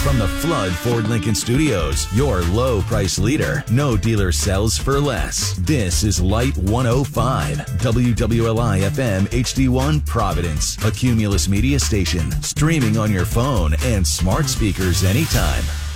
From the Flood Ford Lincoln Studios, your low price leader. No dealer sells for less. This is Light 105, WWLI FM HD1 Providence, a Cumulus Media station, streaming on your phone and smart speakers anytime.